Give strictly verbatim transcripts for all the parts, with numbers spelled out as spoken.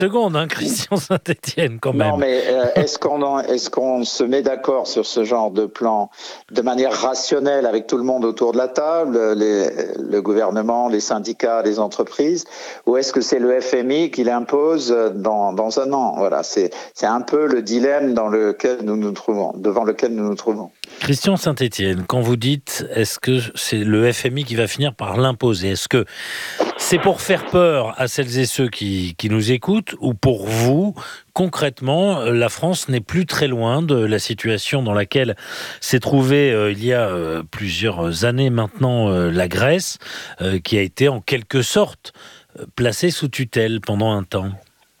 Seconde, hein, Christian Saint-Etienne, quand même. Non, mais euh, est-ce qu'on en- est-ce qu'on se met d'accord sur ce genre de plan de manière rationnelle avec tout le monde autour de la table, les- le gouvernement, les syndicats, les entreprises, ou est-ce que c'est le F M I qui l'impose dans, dans un an? Voilà, c'est c'est un peu le dilemme dans lequel nous nous trouvons, devant lequel nous nous trouvons. Christian Saint-Etienne, quand vous dites, est-ce que c'est le F M I qui va finir par l'imposer? Est-ce que c'est pour faire peur à celles et ceux qui, qui nous écoutent, ou pour vous, concrètement, la France n'est plus très loin de la situation dans laquelle s'est trouvée euh, il y a euh, plusieurs années maintenant euh, la Grèce, euh, qui a été en quelque sorte euh, placée sous tutelle pendant un temps?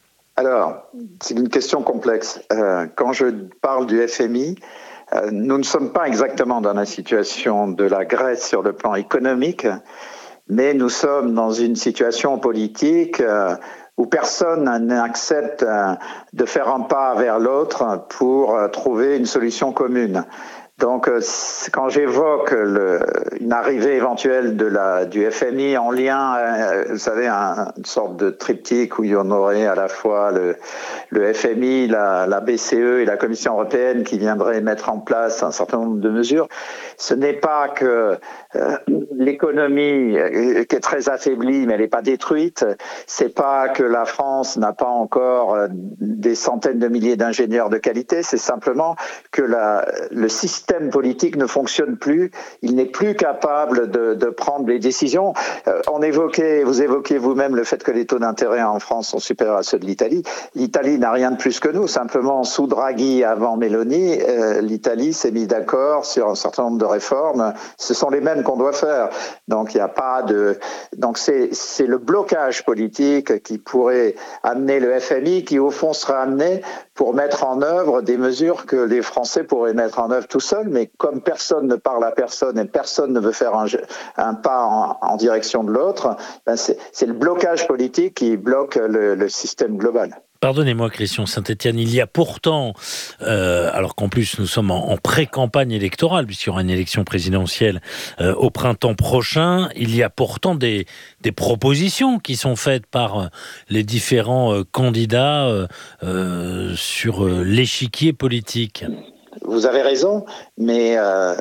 Alors, c'est une question complexe. Euh, quand je parle du F M I, euh, nous ne sommes pas exactement dans la situation de la Grèce sur le plan économique, mais nous sommes dans une situation politique euh, où personne n'accepte euh, de faire un pas vers l'autre pour euh, trouver une solution commune. Donc, euh, quand j'évoque le, une arrivée éventuelle de la, du F M I en lien, euh, vous savez, un, une sorte de triptyque où il y en aurait à la fois le, le F M I, la, la B C E et la Commission européenne qui viendraient mettre en place un certain nombre de mesures, ce n'est pas que euh, l'économie euh, qui est très affaiblie, mais elle n'est pas détruite. C'est pas que la France n'a pas encore euh, des centaines de milliers d'ingénieurs de qualité. C'est simplement que la, le système politique ne fonctionne plus. Il n'est plus capable de, de prendre les décisions. Euh, on évoquait, vous évoquiez vous-même le fait que les taux d'intérêt en France sont supérieurs à ceux de l'Italie. L'Italie n'a rien de plus que nous. Simplement, sous Draghi, avant Meloni, euh, l'Italie s'est mise d'accord sur un certain nombre de réformes. Ce sont les mêmes qu'on doit faire. Donc, il n'y a pas de. Donc, c'est, c'est le blocage politique qui pourrait amener le F M I, qui au fond sera amené pour mettre en œuvre des mesures que les Français pourraient mettre en œuvre tout seuls, mais comme personne ne parle à personne et personne ne veut faire un, un pas en, en direction de l'autre, ben c'est, c'est le blocage politique qui bloque le, le système global. Pardonnez-moi, Christian Saint-Etienne, il y a pourtant, euh, alors qu'en plus nous sommes en, en pré-campagne électorale, puisqu'il y aura une élection présidentielle euh, au printemps prochain, il y a pourtant des, des propositions qui sont faites par euh, les différents euh, candidats euh, euh, sur euh, l'échiquier politique. Vous avez raison, mais euh,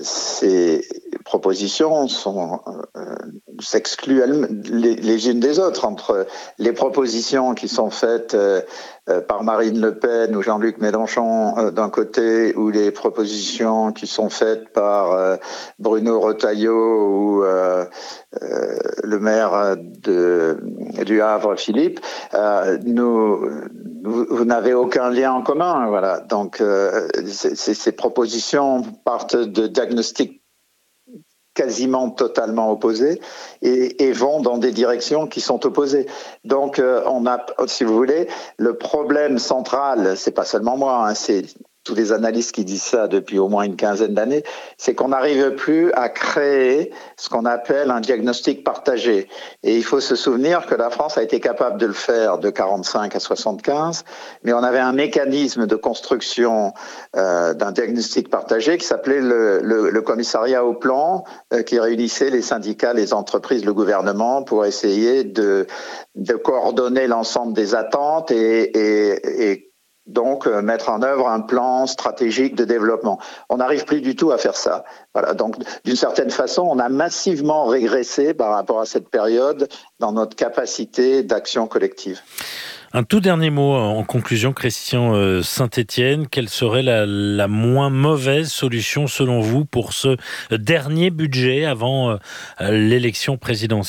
ces propositions sont, euh, s'excluent les, les unes des autres. Entre les propositions qui sont faites euh, par Marine Le Pen ou Jean-Luc Mélenchon euh, d'un côté, ou les propositions qui sont faites par euh, Bruno Retailleau ou euh, euh, le maire de, du Havre, Philippe, euh, nous... Vous, vous n'avez aucun lien en commun, voilà. Donc, euh, ces propositions partent de diagnostics quasiment totalement opposés et, et vont dans des directions qui sont opposées. Donc, euh, on a, si vous voulez, le problème central, c'est pas seulement moi, hein, c'est tous les analystes qui disent ça depuis au moins une quinzaine d'années, c'est qu'on n'arrive plus à créer ce qu'on appelle un diagnostic partagé. Et il faut se souvenir que la France a été capable de le faire de quarante-cinq à soixante-quinze, mais on avait un mécanisme de construction euh, d'un diagnostic partagé qui s'appelait le, le, le commissariat au plan, euh, qui réunissait les syndicats, les entreprises, le gouvernement pour essayer de, de coordonner l'ensemble des attentes et, et, et donc euh, mettre en œuvre un plan stratégique de développement. On n'arrive plus du tout à faire ça. Voilà. Donc, d'une certaine façon, on a massivement régressé par rapport à cette période dans notre capacité d'action collective. Un tout dernier mot en conclusion, Christian euh, Saint-Etienne. Quelle serait la, la moins mauvaise solution selon vous pour ce dernier budget avant euh, l'élection présidentielle ?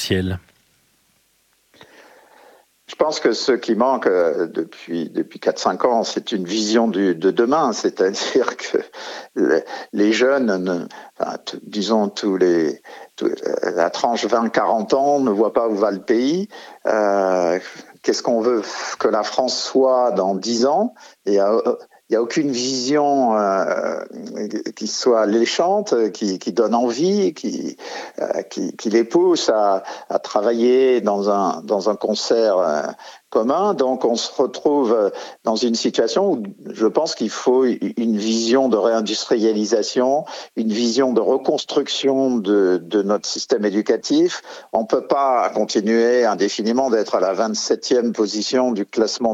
Je pense que ce qui manque euh, depuis depuis quatre cinq ans, c'est une vision du, de demain, c'est-à-dire que le, les jeunes, ne, enfin, t- disons tous les tout, la tranche vingt quarante ans ne voit pas où va le pays. Euh, qu'est-ce qu'on veut que la France soit dans dix ans? Et euh, il n'y a aucune vision euh, qui soit alléchante, qui, qui donne envie, qui, euh, qui, qui les pousse à, à travailler dans un, dans un concert euh, commun. Donc on se retrouve dans une situation où je pense qu'il faut une vision de réindustrialisation, une vision de reconstruction de, de notre système éducatif. On ne peut pas continuer indéfiniment d'être à la vingt-septième position du classement